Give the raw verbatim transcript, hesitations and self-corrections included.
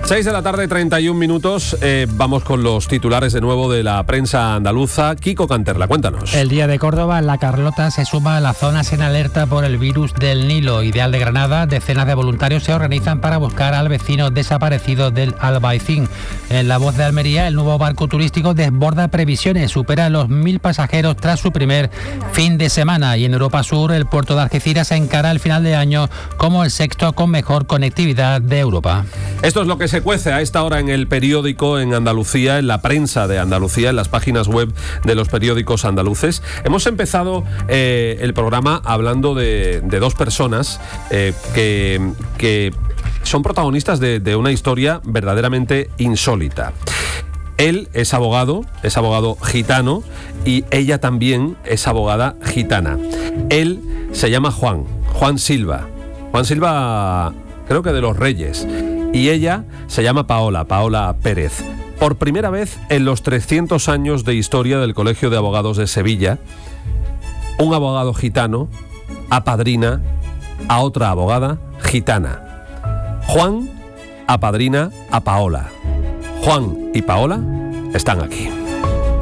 seis de la tarde, treinta y un minutos. Eh, vamos con los titulares de nuevo de la prensa andaluza. Kiko Canterla, cuéntanos. El Día de Córdoba, La Carlota se suma a las zonas en alerta por el virus del Nilo. Ideal de Granada, decenas de voluntarios se organizan para buscar al vecino desaparecido del Albaicín. En La Voz de Almería, el nuevo barco turístico desborda previsiones, supera los mil pasajeros tras su primer fin de semana. Y en Europa Sur, el puerto de Algeciras se encara el final de año como el sexto con mejor conectividad de Europa. Esto es lo que se cuece a esta hora en el periódico en Andalucía, en la prensa de Andalucía, en las páginas web de los periódicos andaluces. Hemos empezado eh, el programa hablando de, de dos personas eh, que, que son protagonistas de, de una historia verdaderamente insólita. Él es abogado, es abogado gitano, y ella también es abogada gitana. Él se llama Juan, Juan Silva. Juan Silva, creo que de los Reyes. Y ella se llama Paola, Paola Pérez. Por primera vez en los trescientos años de historia del Colegio de Abogados de Sevilla, un abogado gitano apadrina a otra abogada gitana. Juan apadrina a Paola. Juan y Paola están aquí.